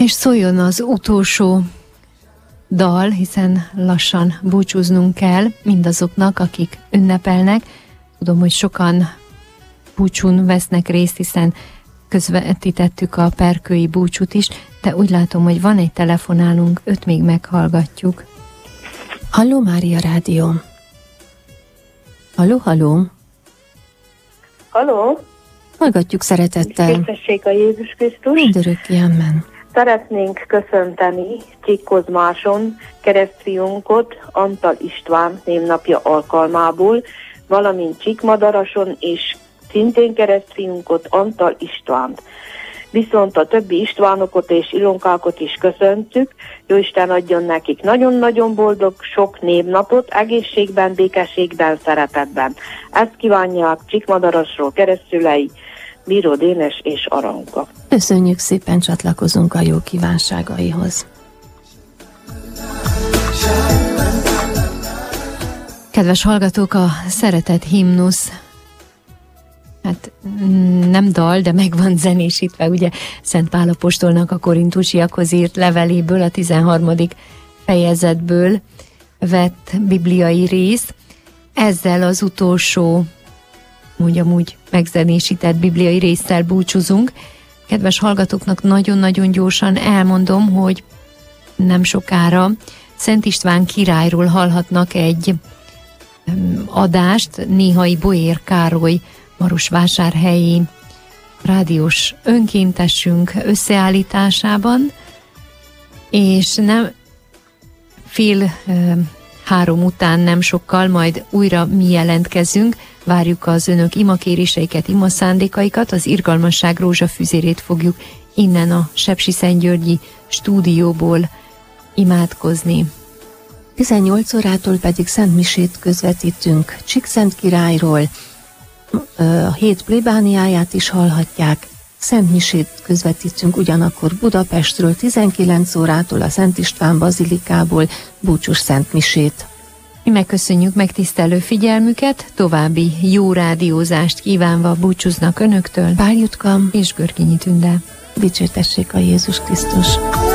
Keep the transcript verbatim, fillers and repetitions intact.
És szóljon az utolsó dal, hiszen lassan búcsúznunk kell mindazoknak, akik ünnepelnek. Tudom, hogy sokan búcsún vesznek részt, hiszen közvetítettük a perkői búcsút is, de úgy látom, hogy van egy telefonálunk, őt még meghallgatjuk. Halló, Mária Rádió. Halló, halló. Halló. Hallgatjuk szeretettel. Tisztessék a Jézus Krisztus. Mindörökké, amen. Szeretnénk köszönteni Csíkkozmáson keresztfiunkat, Antal István névnapja alkalmából, valamint Csíkmadarason és szintén keresztfiunkat, Antal Istvánt. Viszont a többi Istvánokat és Ilonkákat is köszöntük, Jóisten adjon nekik nagyon-nagyon boldog, sok névnapot, egészségben, békességben, szeretetben. Ezt kívánják Csíkmadarasról keresztülei, Bíró Dénes és Aranka. Köszönjük szépen, csatlakozunk a jó kívánságaihoz. Kedves hallgatók, a szeretet himnusz, hát nem dal, de meg van zenésítve, ugye Szent Pál apostolnak a korintusiakhoz írt leveléből, a tizenharmadik fejezetből vett bibliai rész. Ezzel az utolsó, mondjam úgy, megzenésített bibliai résszel búcsúzunk. Kedves hallgatóknak nagyon-nagyon gyorsan elmondom, hogy nem sokára Szent István királyról hallhatnak egy adást, néhai Boér Károly marosvásárhelyi rádiós önkéntesünk összeállításában, és nem fél három után nem sokkal majd újra mi jelentkezünk, várjuk az önök imakéréseiket, imaszándékaikat, az Irgalmasság rózsafüzérét fogjuk innen a Sepsiszentgyörgyi stúdióból imádkozni. tizennyolc órától pedig szentmisét közvetítünk Csíkszent királyról, a hét plébániáját is hallhatják. Szentmisét közvetítünk ugyanakkor Budapestről tizenkilenc órától a Szent István bazilikából búcsús szentmisét. Mi megköszönjük megtisztelő figyelmüket, további jó rádiózást kívánva búcsúznak önöktől Pál Jutka és Görgényi Tünde. Dicsértessék a Jézus Krisztus!